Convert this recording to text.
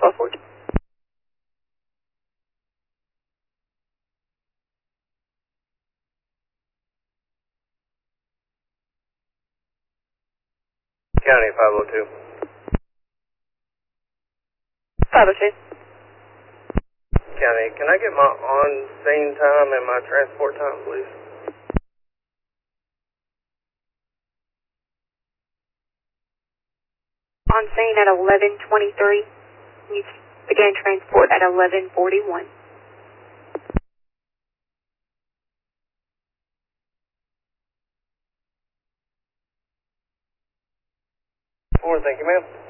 1214. County 502. 502. County, can I get my on-scene time and my transport time, please? On scene at 11:23. You began transport at 11:41. Thank you, ma'am.